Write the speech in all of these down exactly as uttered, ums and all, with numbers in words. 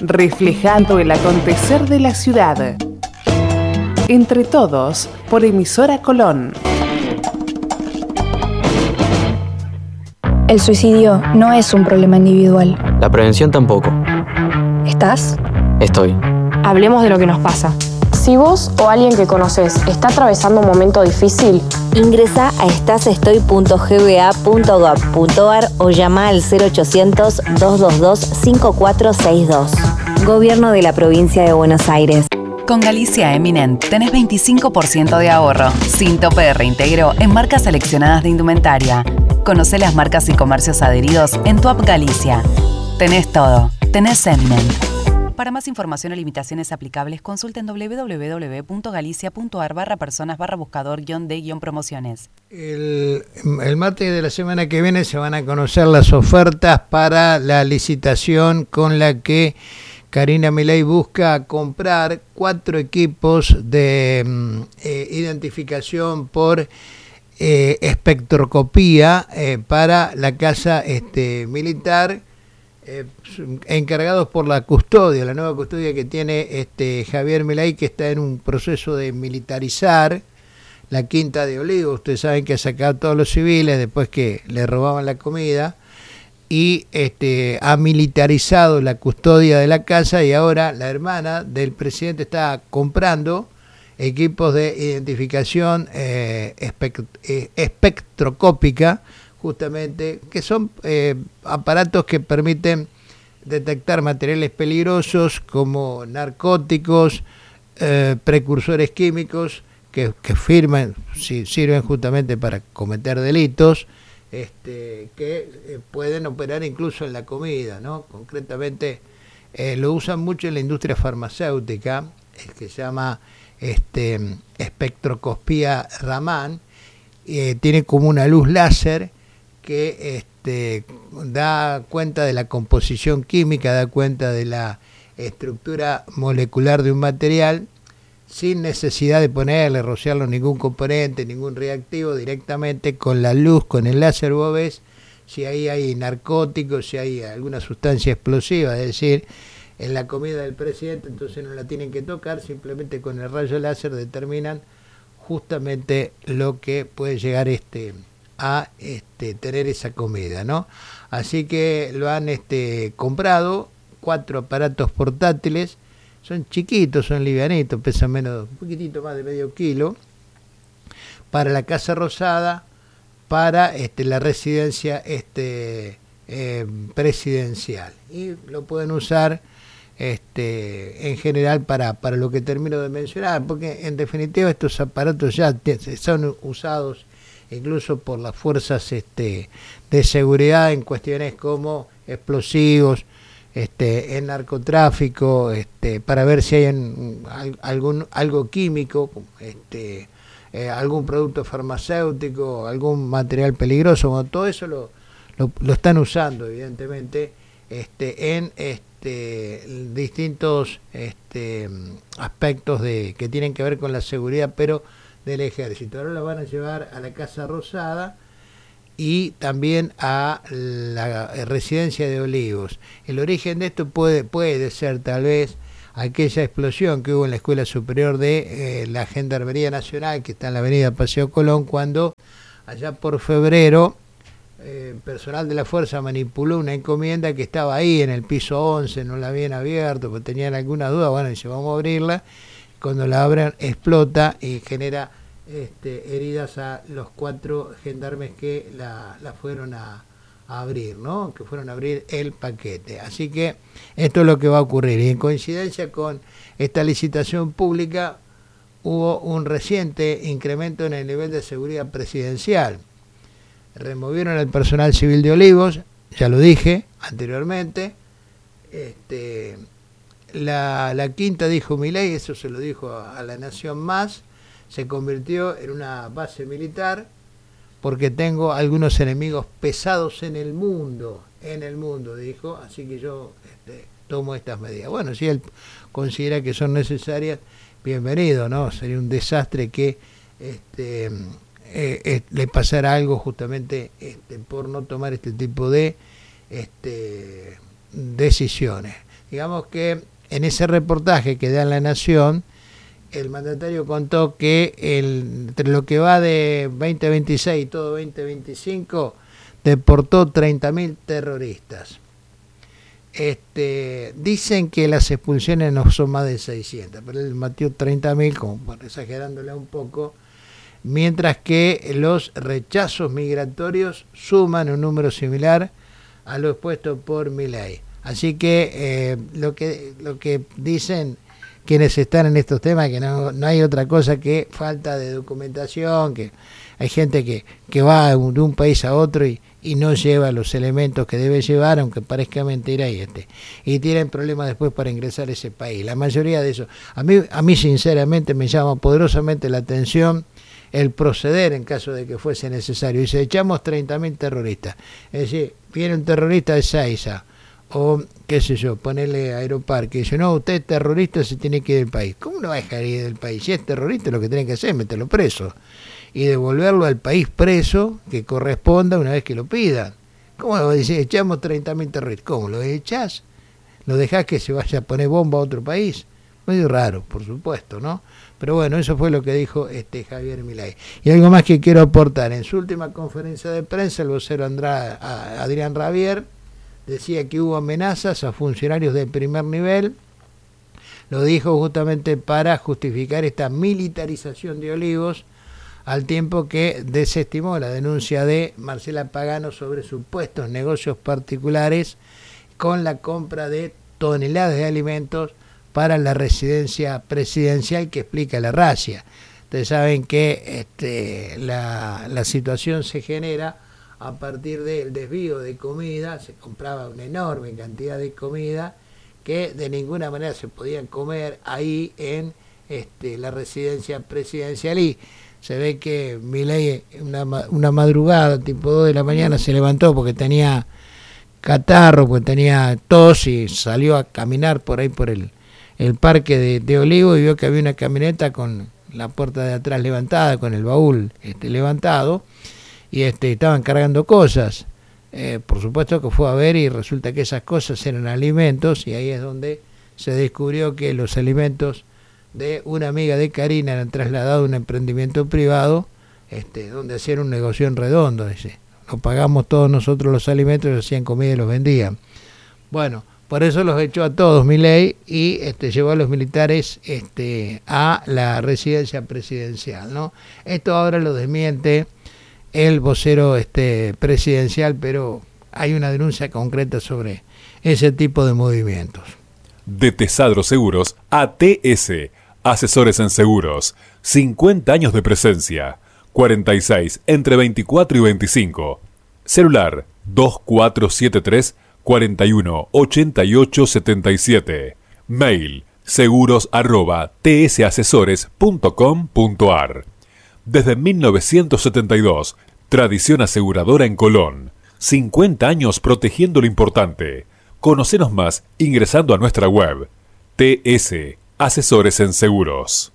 reflejando el acontecer de la ciudad. Entre todos, por Emisora Colón. El suicidio no es un problema individual. La prevención tampoco. ¿Estás? Estoy. Hablemos de lo que nos pasa. Si vos o alguien que conoces está atravesando un momento difícil, ingresa a estasestoy punto g b a punto gov punto a r o llama al cero ochocientos, dos dos dos, cinco cuatro seis dos. Gobierno de la Provincia de Buenos Aires. Con Galicia Eminent tenés veinticinco por ciento de ahorro, sin tope de reintegro en marcas seleccionadas de indumentaria. Conocé las marcas y comercios adheridos en tu app Galicia. Tenés todo. Tenés Eminent. Para más información o limitaciones aplicables, consulten doble u doble u doble u punto galicia punto a r barra personas barra buscador guión de guión promociones. El, el martes de la semana que viene se van a conocer las ofertas para la licitación con la que Karina Milei busca comprar cuatro equipos de eh, identificación por eh, espectroscopía eh, para la casa este, militar. Eh, encargados por la custodia, la nueva custodia que tiene este Javier Milei, que está en un proceso de militarizar la Quinta de Olivos. Ustedes saben que ha sacado a todos los civiles después que le robaban la comida y este ha militarizado la custodia de la casa, y ahora la hermana del presidente está comprando equipos de identificación eh, espect- eh, espectroscópica, justamente, que son eh, aparatos que permiten detectar materiales peligrosos como narcóticos, eh, precursores químicos que, que firman, si, sirven justamente para cometer delitos, este, que eh, pueden operar incluso en la comida, ¿no? Concretamente eh, lo usan mucho en la industria farmacéutica, el que se llama este, espectroscopía Raman, eh, tiene como una luz láser que este, da cuenta de la composición química, da cuenta de la estructura molecular de un material, sin necesidad de ponerle, rociarlo ningún componente, ningún reactivo, directamente con la luz, con el láser vos ves si ahí hay narcóticos, si hay alguna sustancia explosiva, es decir, en la comida del presidente, entonces no la tienen que tocar, simplemente con el rayo láser determinan justamente lo que puede llegar este a este, tener esa comida, ¿no? Así que lo han este, comprado, cuatro aparatos portátiles, son chiquitos, son livianitos, pesan menos, un poquitito más de medio kilo, para la Casa Rosada, para este, la residencia este, eh, presidencial, y lo pueden usar este, en general para, para lo que termino de mencionar, porque en definitiva estos aparatos ya son usados incluso por las fuerzas este, de seguridad en cuestiones como explosivos, este, en narcotráfico, este, para ver si hay en, algún algo químico, este, eh, algún producto farmacéutico, algún material peligroso. Bueno, todo eso lo, lo, lo están usando evidentemente este, en este, distintos este, aspectos de que tienen que ver con la seguridad, pero del ejército. Ahora la van a llevar a la Casa Rosada y también a la residencia de Olivos. El origen de esto puede, puede ser tal vez aquella explosión que hubo en la Escuela Superior de eh, la Gendarmería Nacional, que está en la avenida Paseo Colón, cuando allá por febrero eh, personal de la fuerza manipuló una encomienda que estaba ahí en el piso once, no la habían abierto, porque tenían alguna duda. Bueno, dice, vamos a abrirla. Cuando la abren explota y genera este, heridas a los cuatro gendarmes que la, la fueron a, a abrir, ¿no? Que fueron a abrir el paquete. Así que esto es lo que va a ocurrir. Y en coincidencia con esta licitación pública hubo un reciente incremento en el nivel de seguridad presidencial. Removieron al personal civil de Olivos, ya lo dije anteriormente. Este... La, la quinta, dijo Milei, eso se lo dijo a, a La Nación Más, se convirtió en una base militar porque tengo algunos enemigos pesados en el mundo, en el mundo, dijo, así que yo este, tomo estas medidas. Bueno, si él considera que son necesarias, bienvenido, ¿no? Sería un desastre que este, eh, eh, le pasara algo justamente este, por no tomar este tipo de este, decisiones. digamos que en ese reportaje que da en La Nación, el mandatario contó que el, entre lo que va de veinte veintiséis y todo veinte veinticinco, deportó treinta mil terroristas. Este, dicen que las expulsiones no son más de seiscientas, pero él metió treinta mil, como exagerándole un poco, mientras que los rechazos migratorios suman un número similar a lo expuesto por Milei. Así que eh, lo que lo que dicen quienes están en estos temas, que no, no hay otra cosa que falta de documentación, que hay gente que, que va de un país a otro y, y no lleva los elementos que debe llevar, aunque parezca mentira, y este y tienen problemas después para ingresar a ese país. La mayoría de eso, a mí, a mí sinceramente me llama poderosamente la atención el proceder en caso de que fuese necesario. Dice, echamos treinta mil terroristas. Es decir, viene un terrorista de Saiza, o qué sé yo, ponerle Aeroparque, y dice, no, usted es terrorista, se tiene que ir del país. ¿Cómo no va a dejar ir del país? Si es terrorista, lo que tiene que hacer es meterlo preso y devolverlo al país preso que corresponda una vez que lo pidan. ¿Cómo lo dice? Echamos treinta mil terroristas. ¿Cómo lo echás? ¿Lo dejás que se vaya a poner bomba a otro país? Medio raro, por supuesto, ¿no? Pero bueno, eso fue lo que dijo este Javier Milei. Y algo más que quiero aportar. En su última conferencia de prensa, el vocero Andrá, Adrián Rabier decía que hubo amenazas a funcionarios de primer nivel. Lo dijo justamente para justificar esta militarización de Olivos, al tiempo que desestimó la denuncia de Marcela Pagano sobre supuestos negocios particulares con la compra de toneladas de alimentos para la residencia presidencial que explica la racia. Ustedes saben que este, la, la situación se genera a partir del desvío de comida, se compraba una enorme cantidad de comida que de ninguna manera se podían comer ahí en este, la residencia presidencial, y se ve que Milei una, una madrugada, tipo dos de la mañana, se levantó porque tenía catarro, porque tenía tos, y salió a caminar por ahí por el, el parque de, de Olivo, y vio que había una camioneta con la puerta de atrás levantada, con el baúl este, levantado, y este, estaban cargando cosas. Eh, por supuesto que fue a ver y resulta que esas cosas eran alimentos, y ahí es donde se descubrió que los alimentos de una amiga de Karina eran trasladados a un emprendimiento privado, este, donde hacían un negocio en redondo. Dice, lo pagamos todos nosotros los alimentos, y hacían comida y los vendían. Bueno, por eso los echó a todos Milei y este, llevó a los militares este, a la residencia presidencial, ¿no? Esto ahora lo desmiente el vocero este, presidencial, pero hay una denuncia concreta sobre ese tipo de movimientos. De Tesadro Seguros a T S, asesores en seguros, cincuenta años de presencia, cuarenta y seis entre veinticuatro y veinticinco, celular dos cuatro siete tres, cuatro uno, ocho ocho siete siete, mail seguros arroba tsasesores punto com punto ar. Desde mil novecientos setenta y dos, tradición aseguradora en Colón, cincuenta años protegiendo lo importante. Conocenos más ingresando a nuestra web, T S, Asesores en Seguros.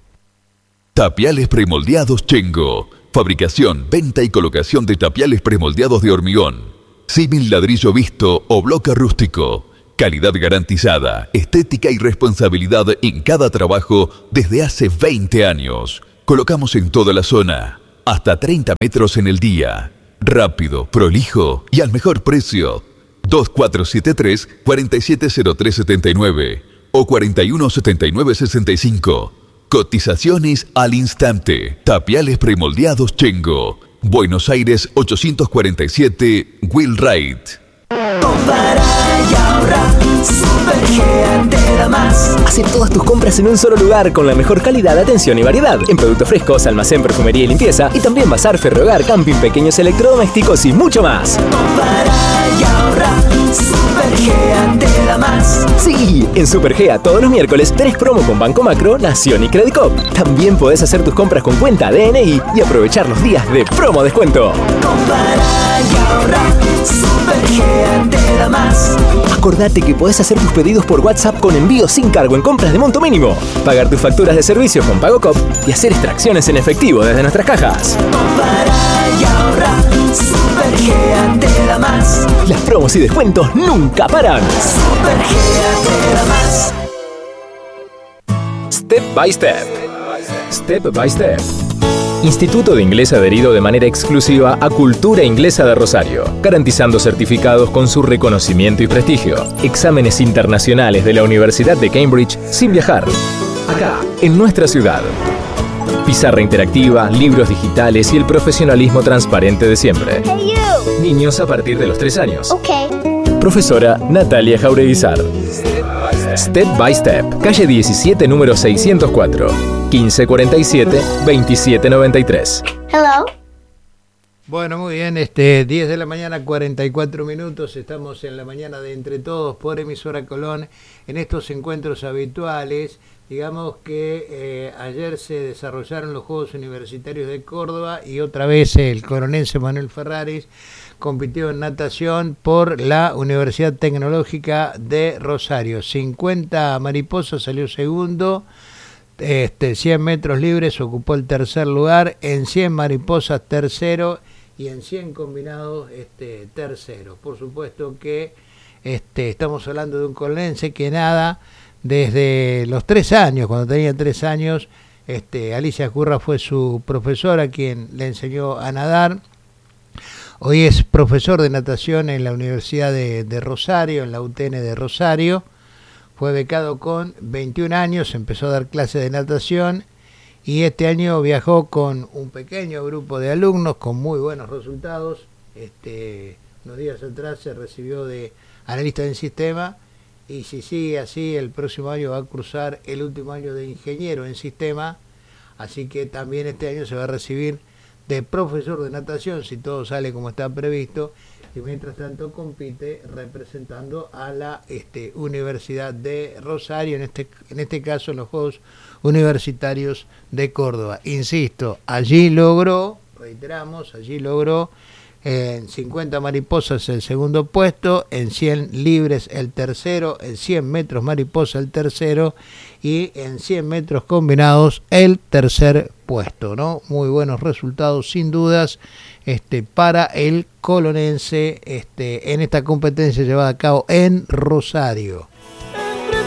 Tapiales premoldeados Chengo. Fabricación, venta y colocación de tapiales premoldeados de hormigón. Símil ladrillo visto o bloque rústico. Calidad garantizada, estética y responsabilidad en cada trabajo desde hace veinte años. Colocamos en toda la zona, hasta treinta metros en el día. Rápido, prolijo y al mejor precio. dos cuatro siete tres, cuatro siete cero tres siete nueve o cuatro uno siete nueve seis cinco. Cotizaciones al instante. Tapiales premoldeados Chengo. Buenos Aires ochocientos cuarenta y siete, Wheelwright. Compara y ahorra, Supergea te da más. Hace todas tus compras en un solo lugar con la mejor calidad, atención y variedad. En productos frescos, almacén, perfumería y limpieza. Y también bazar, ferrohogar, camping, pequeños electrodomésticos y mucho más. Compara y ahorra, Supergea te da más. Sí, en Supergea todos los miércoles tenés promo con Banco Macro, Nación y Credicop. También podés hacer tus compras con cuenta D N I y aprovechar los días de promo descuento. Compara y ahorra, Supergea te da más. Acordate que podés hacer tus pedidos por WhatsApp con envío sin cargo en compras de monto mínimo, pagar tus facturas de servicio con PagoCop y hacer extracciones en efectivo desde nuestras cajas. Compara y ahorra, Supergea Super G A te da más. Las promos y descuentos nunca paran. Super G A te da más. Step by Step. Step by Step. Instituto de Inglés adherido de manera exclusiva a Cultura Inglesa de Rosario, garantizando certificados con su reconocimiento y prestigio. Exámenes internacionales de la Universidad de Cambridge sin viajar. Acá, en nuestra ciudad. Pizarra interactiva, libros digitales y el profesionalismo transparente de siempre. Hey you. Niños a partir de los tres años. Okay. Profesora Natalia Jaureguizar. Step by Step, calle diecisiete, número seiscientos cuatro, quince cuarenta y siete, veintisiete noventa y tres. Hello. Bueno, muy bien, este diez de la mañana, cuarenta y cuatro minutos, estamos en la mañana de Entre Todos por Emisora Colón, en estos encuentros habituales. Digamos que eh, ayer se desarrollaron los Juegos Universitarios de Córdoba y otra vez el coronense Manuel Ferraris compitió en natación por la Universidad Tecnológica de Rosario. cincuenta mariposas, salió segundo. Este, cien metros libres ocupó el tercer lugar, en cien mariposas tercero y en cien combinados este, tercero. Por supuesto que este, estamos hablando de un colonense que nada desde los tres años, cuando tenía tres años. Este, Alicia Curra fue su profesora quien le enseñó a nadar. Hoy es profesor de natación en la Universidad de, de Rosario, en la U T N de Rosario. Fue becado con veintiún años, empezó a dar clases de natación y este año viajó con un pequeño grupo de alumnos con muy buenos resultados. Este, unos días atrás se recibió de analista en sistema y si sigue así el próximo año va a cruzar el último año de ingeniero en sistema, así que también este año se va a recibir de profesor de natación si todo sale como está previsto. Y mientras tanto compite representando a la este, Universidad de Rosario, en este, en este caso en los Juegos Universitarios de Córdoba. Insisto, allí logró, reiteramos, allí logró en cincuenta mariposas el segundo puesto, en cien libres el tercero, en cien metros mariposa el tercero y en cien metros combinados el tercer puesto, ¿no? Muy buenos resultados sin dudas este, para el colonense este, en esta competencia llevada a cabo en Rosario.